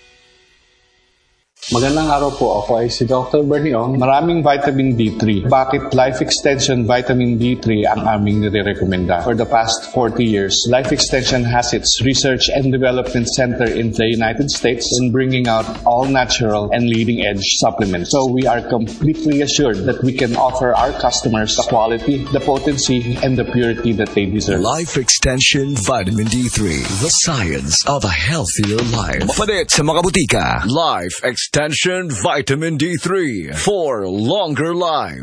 Magandang araw po. Ako ay si Dr. Berniong. Maraming vitamin D3. Bakit Life Extension Vitamin D3 ang aming nire-recommenda? For the past 40 years, Life Extension has its research and development center in the United States in bringing out all natural and leading-edge supplements. So we are completely assured that we can offer our customers the quality, the potency, and the purity that they deserve. Life Extension Vitamin D3. The science of a healthier life. Mapalit sa mga butika. Life Extension Vitamin D3 for longer life.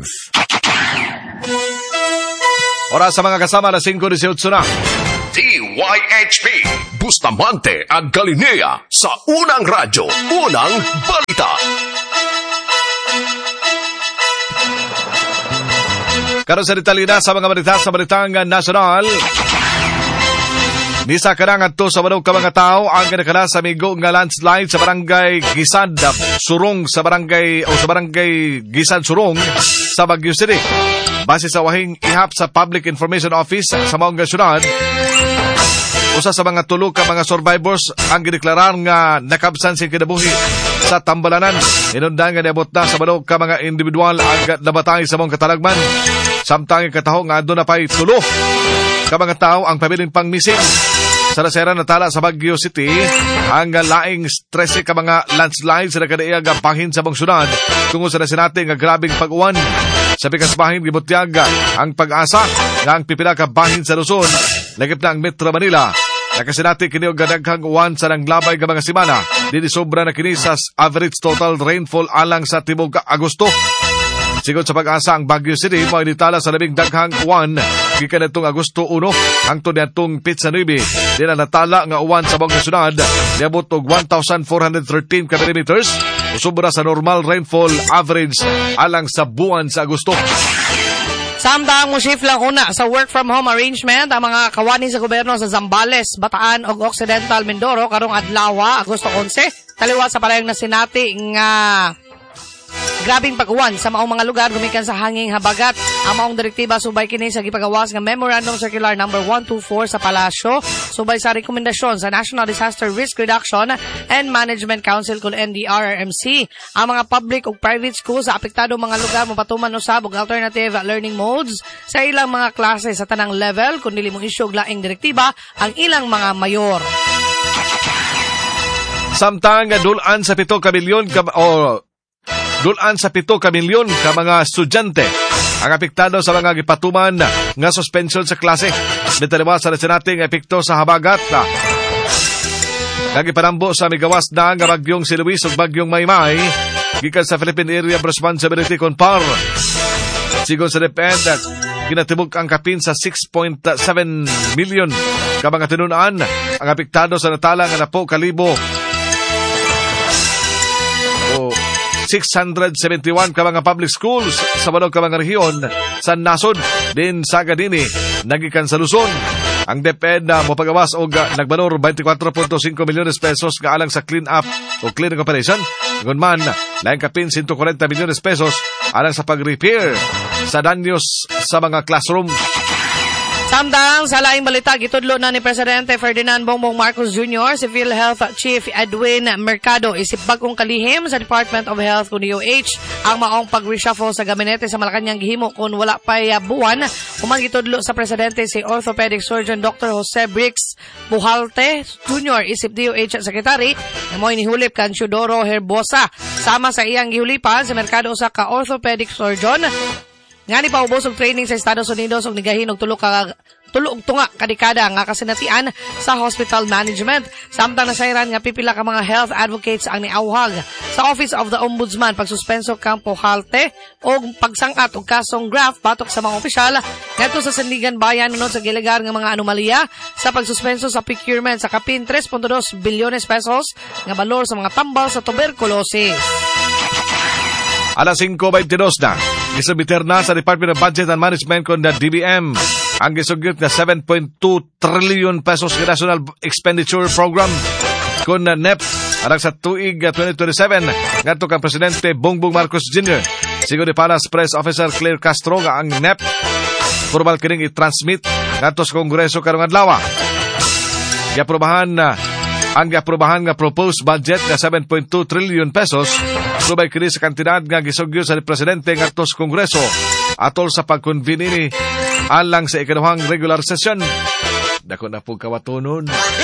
Oras sa mga kasama na 5:18 na. DYHP Bustamante ang Galilea sa Unang Radyo, Unang Balita. Karon sa detalye sa mga balita sa balitang nasyonal. Nisa karang adto sa badog ka mga tao ang kinakala sa migo nga landslide sa barangay Gisad Surong sa barangay Gisad Surong sa Baguio City. Base sa wahing ihap sa Public Information Office sa maong syudad, usa sa mga tulo ka mga survivors ang gideklarar nga nakabsan sing kinabuhi sa tambalanan. Inundan nga niabot na sa badog ka mga individual ang nabatay sa maong katalagman. Samtang ikataho nga adto na pay tulo ka mga tao ang pabiling pangmising. Sa nasera natala sa Baguio City, ang laing stress ka mga landslides sa nakadaiag bahin sa bangsunad tungod sa nasinati nga grabing pag-uwan. Sa pikas bahin gibutyag ang pag-asa nga ang pipila ka bahin sa Luzon, lagip na ang Metro Manila. Nakasinati kini og daghang uwan sa nanglabay nga mga semana. Dili sobra na kini sa average total rainfall alang sa tibok Agosto. Sigod sa pag-asa ang Baguio City mo initala sa labing daghang uwan gikan nitong Agosto 1 hangtod nitong Pitsa 9. Dila natala nga uwan sa bawang syudad niabot og 1,413 ka millimeters, sobra sa normal rainfall average alang sa buwan sa Agosto. Samtang mo shift lang una sa work from home arrangement ang mga kawani sa gobyerno sa Zambales, Bataan ug Occidental Mindoro karong adlaw Agosto 11 taliwa sa parehong nasinati nga grabing pag-uwan sa maong mga lugar gumikan sa hanging habagat. Ang maong direktiba subay kini sa gipagawas nga Memorandum Circular number 124 sa Palasyo subay sa rekomendasyon sa National Disaster Risk Reduction and Management Council kun NDRRMC. Ang mga public ug private schools sa apektadong mga lugar mapatuman usab og alternative learning modes sa ilang mga klase sa tanang level kun dili mo isyu og laing direktiba ang ilang mga mayor. Samtang dulan sa 7 ka milyon dulan sa 7 ka milyon ka mga estudyante ang apektado sa mga gipatuman nga suspension sa klase. Ditaliwa sa nating epekto sa habagat na nagipanambo sa migawas na nga bagyong si Luis ug bagyong Maymay gikan sa Philippine Area of Responsibility CONPAR. Sigon sa DepEd, ginatibok ang kapin sa 6.7 milyon ka mga tinunan ang apektado sa natala nga 10 kalibo 671 ka mga public schools sa balog ka mga rehiyon sa nasod din sa Gadini nagikan sa Luzon. Ang DepEd na mapagawas og nagbalor 24.5 milyones pesos nga alang sa clean up o cleaning operation. Ngunman, laing kapin 140 milyones pesos alang sa pag-repair sa danyos sa mga classroom. Samtang sa laing balita, gitudlo na ni Presidente Ferdinand Bongbong Marcos Jr. si PhilHealth Chief Edwin Mercado isip bagong kalihim sa Department of Health kung DOH ang maong pag-reshuffle sa gabinete sa Malacanang gihimo kung wala pa'y buwan. Umang gitudlo sa Presidente si Orthopedic Surgeon Dr. Jose Brix Buhalte Jr. isip DOH Secretary na mo'y nihulip kan Teodoro Herbosa. Sama sa iyang gihulipan si Mercado sa ka-orthopedic surgeon nga ni paubos og training sa Estados Unidos og nigahin og tulo og tunga kadekada nga kasinatian sa hospital management. Samtang nasayran nga pipila ka mga health advocates ang niauhag sa Office of the Ombudsman pagsuspenso Campo Halte og pagsangat og kasong graft batok sa mga opisyal ngadto sa Sandigan Bayan nunod sa gilegar nga mga anomalya sa pagsuspenso sa procurement sa kapin 3.2 bilyones pesos nga balor sa mga tambal sa tuberculosis. Alas 5:22 na, gisubiter na sa Department of Budget and Management kon na DBM ang gisugyot na 7.2 trillion pesos nga National Expenditure Program kon na NEP alang sa tuig 2027 ngadto kang Presidente Bongbong Marcos Jr. Sigo ni Palace Press Officer Claire Castro nga ang NEP formal kining i-transmit ngadto sa Kongreso karong adlaw. Ang aprobahan nga proposed budget nga 7.2 trillion pesos subay kini sa kantidad nga gisugyo sa Presidente ngadto sa Kongreso atol sa pagkonvene ni alang sa ikaduhang regular session. Dako na po kawatonon.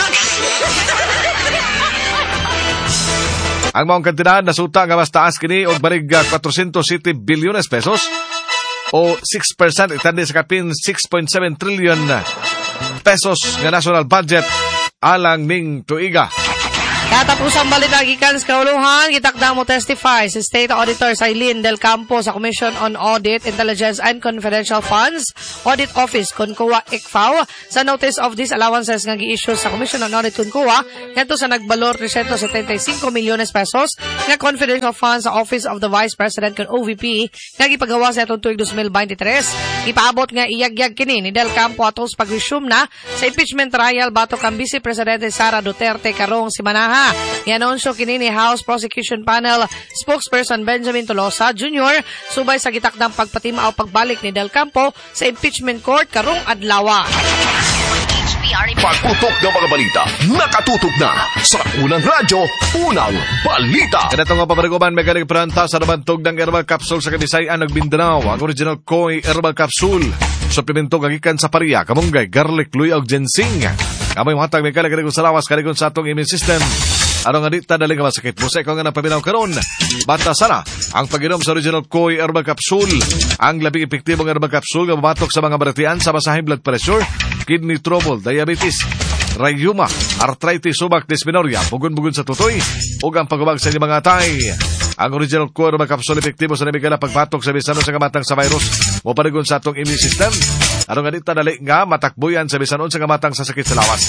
Ang maong kantidad nasuta nga mas taas kini og barig 407 bilyones pesos o 6% itandi sa kapin 6.7 trillion pesos nga national budget alang ning tuiga. Katapusang balita gikan sa kauluhan, gitakda mo testify si State Auditor Sailin Del Campo sa Commission on Audit, Intelligence and Confidential Funds Audit Office Concoa ICFAO sa notice of disallowances nga gi-issue sa Commission on Audit Concoa ngadto sa nagbalor 375 milyones pesos nga confidential funds sa Office of the Vice President kon OVP nga gipagawa sa atong tuig 2023. Ipaabot nga iyagyag kini ni Del Campo atol sa pag-resume na sa impeachment trial batok ang Vice Presidente Sara Duterte karong simana. Ianunsyo kini ni House Prosecution Panel spokesperson Benjamin Tolosa Jr. subay sa gitakdang pagpatima o pagbalik ni Del Campo sa impeachment court karong adlaw. Pagputok ng mga balita, nakatutok na sa Unang Radyo, Unang Balita. Kanatong nga pabariguman, may ganag paranta sa nabantog ng herbal capsule sa Kabisayan ng Mindanao. Ang original Koi herbal capsule. Suplemento gagikan sa pariya, kamunggay, garlic, luya ug ginseng. Amoy matag may kalagalig sa lawas, kaligon sa atong immune system. Ano nga dita dali nga masakit mo sa ikaw nga napaminaw karon. Bata sana ang pag-inom sa original Koi Herbal Capsule. Ang labing epektibong herbal capsule nga mabatok sa mga baratian sa high blood pressure, kidney trouble, diabetes, rayuma, arthritis, subak, dysmenorrhea, bugon-bugon sa tutoy, ug ang pagubag sa inyong mga atay. Ang original Koi Herbal Capsule epektibo sa nabigala pagbatok sa bisano sa kamatang sa virus o parigon sa atong immune system. Ano nga dita dali nga matakbuyan sa bisanon sa kamatang sa sakit sa lawas.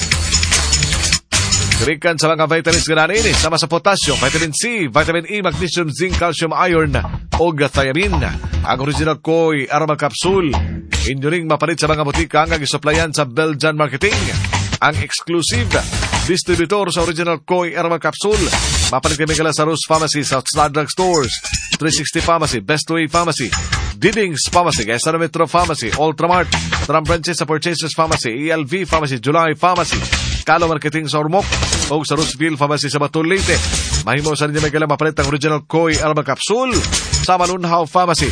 Kirikan sa mga vitamins nga ini sama sa potassium, vitamin C, vitamin E, magnesium, zinc, calcium, iron o thiamine. Ang original Koi Herbal Capsule inyo ring mapalit sa mga butika nga gisuplayan sa Belgian Marketing. Ang exclusive distributor sa original Koi Herbal Capsule mapalit kami kala sa Rose Pharmacy, South Star Drug Stores, 360 Pharmacy, Bestway Pharmacy, Didings Pharmacy, Quezon Metro Pharmacy, Ultramart, Tram Branches sa Purchasers Pharmacy, ELV Pharmacy, July Pharmacy, Kalo Marketing sa Ormoc, o sa Rooseville Pharmacy sa Baton Leyte. Mahimo sa ninyo may kailang mapalit ang original Koi Herbal Capsule sa Malunhaw Pharmacy,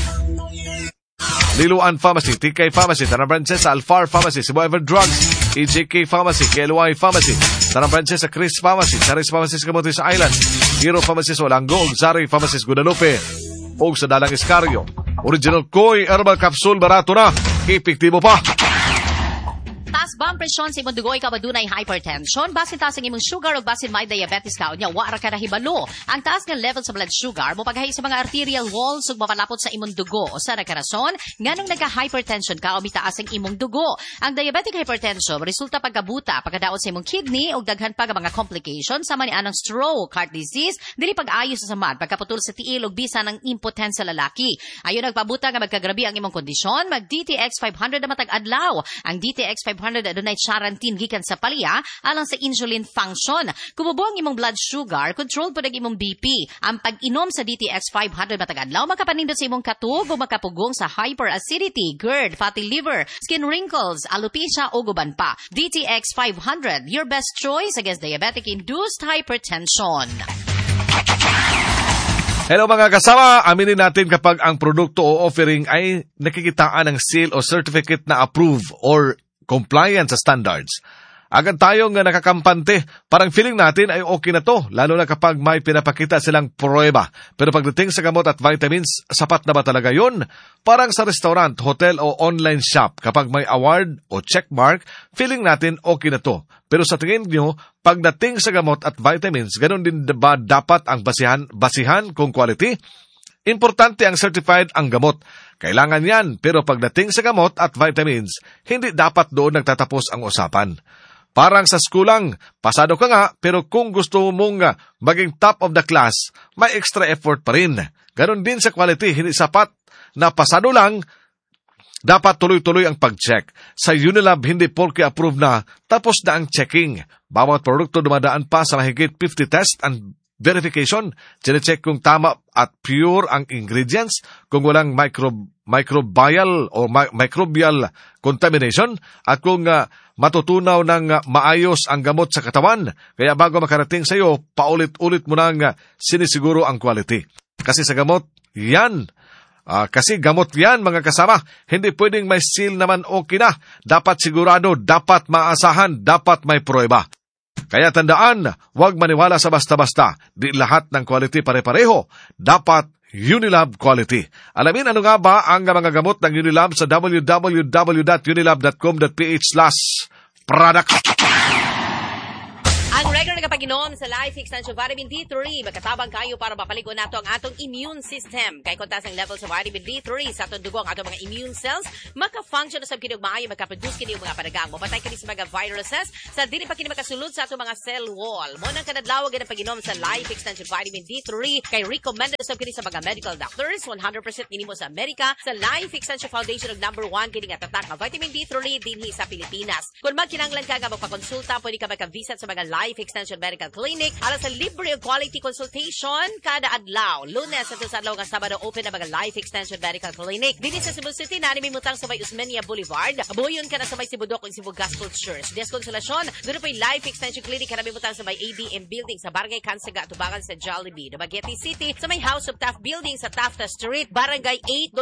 Liluan Pharmacy, TK Pharmacy, Tram Branches sa Alfar Pharmacy, Cebu Ever Drugs, EJK Pharmacy, KLY Pharmacy, Tram Branches sa Chris Pharmacy, Charis Pharmacy sa Camotes Island, Hero Pharmacy sa Olango, Zari Pharmacy sa Guadalupe, o sa Dalang Iscario. Original Koi Herbal Capsule, barato na, epektibo pa. Taas ba ang presyon sa imong dugo ikaw adunay hypertension? Basin taas ang imong sugar o basin may diabetes ka o niya, wara ka na hibalo. Ang taas ng level sa blood sugar mo paghahi sa mga arterial walls ug mapalapot sa imong dugo. O sa nakarason, nganong nagka-hypertension ka o mitaas ang imong dugo. Ang diabetic hypertension resulta pagkabuta, pagkadaot sa imong kidney ug daghan pa nga mga complications sama ni anang stroke, heart disease, dili pag-ayo sa samad, pagkaputol sa tiil ug bisan ng impotensya lalaki. Ayon nagpabuta nga magkagrabi ang imong kondisyon, mag DTX 500 na matag adlaw. Ang DTX 500 adunay charantin gikan sa palya alang sa insulin function. Kumubo ang imong blood sugar, control pod ang imong BP. Ang pag-inom sa DTX 500 matag adlaw makapanindot sa imong katug o makapugong sa hyperacidity, GERD, fatty liver, skin wrinkles, alopecia o guban pa. DTX 500, your best choice against diabetic-induced hypertension. Hello mga kasama, aminin natin kapag ang produkto o offering ay nakikitaan ng seal o certificate na approve or compliance sa standards. Agad tayo nga nakakampante, parang feeling natin ay okay na to, lalo na kapag may pinapakita silang pruweba. Pero pagdating sa gamot at vitamins, sapat na ba talaga yun? Parang sa restaurant, hotel o online shop, kapag may award o checkmark, feeling natin okay na to. Pero sa tingin nyo, pagdating sa gamot at vitamins, ganun din ba dapat ang basihan kung quality? Importante ang certified ang gamot. Kailangan yan, pero pagdating sa gamot at vitamins, hindi dapat doon nagtatapos ang usapan. Parang sa skulang, pasado ka nga, pero kung gusto mong maging top of the class, may extra effort pa rin. Ganon din sa quality, hindi sapat na pasado lang, dapat tuloy-tuloy ang pag-check. Sa Unilab, hindi porke approve na, tapos na ang checking. Bawat produkto dumadaan pa sa mahigit 50 test and verification. Chine-check kung tama at pure ang ingredients, kung walang microbial o microbial contamination, at kung matutunaw ng maayos ang gamot sa katawan. Kaya bago makarating sa iyo, paulit-ulit mo nang sinisiguro ang quality. Kasi sa gamot, yan. Kasi gamot yan, mga kasama. Hindi pwedeng may seal naman okay na. Dapat sigurado, dapat maasahan, dapat may pruweba. Kaya tandaan, huwag maniwala sa basta-basta. Di lahat ng quality pare-pareho. Dapat Unilab quality. Alamin ano nga ba ang mga gamot ng Unilab sa www.unilab.com.ph/product. Ang regular na kapag-inom sa Life Extension Vitamin D3, magkatabang kayo para mapaligo nato ang atong immune system. Kay kontas ang level sa vitamin D3 sa atong dugo ang atong mga immune cells, maka-function sa kinug maayo, makaproduce kini mga panagang. Mamatay kini sa mga viruses sa dili pa kini makasulod sa atong mga cell wall. Mo nang kanadlawag ang pag-inom sa Life Extension Vitamin D3 kay recommended sa kini sa mga medical doctors, 100% minimo sa Amerika. Sa Life Extension Foundation ng number 1 kini nga tatak ang vitamin D3 dinhi sa Pilipinas. Kung magkinahanglan ka nga magpakonsulta, pwede ka maka-visit sa mga Life Extension Medical Clinic alang sa libre o quality consultation kada adlaw. Lunes at sa adlaw nga Sabado open ang mga Life Extension Medical Clinic. Dili sa Cebu City na mimutang sa may Usmeña Boulevard. Buyon ka na sa may Sibudok ug Cebu Gospel Church. Deskonsolasyon, doon po yung Life Extension Clinic na mimutang sa may ABM Building sa Barangay Kansaga, Tubangan sa Jollibee. Dumaguete City sa may House of Taft Building sa Tafta Street, Barangay 8